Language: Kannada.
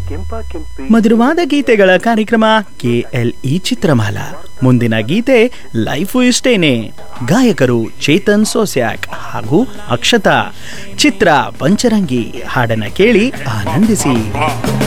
ಮಧುರವಾದ ಗೀತೆಗಳ ಕಾರ್ಯಕ್ರಮ KLE ಚಿತ್ರಮಾಲಾ. ಮುಂದಿನ ಗೀತೆ ಲೈಫು ಇಷ್ಟೇನೆ. ಗಾಯಕರು ಚೇತನ್ ಸೋಸ್ಯಾಕ್ ಹಾಗೂ ಅಕ್ಷತಾ. ಚಿತ್ರ ಪಂಚರಂಗಿ. ಹಾಡನ್ನ ಕೇಳಿ ಆನಂದಿಸಿ.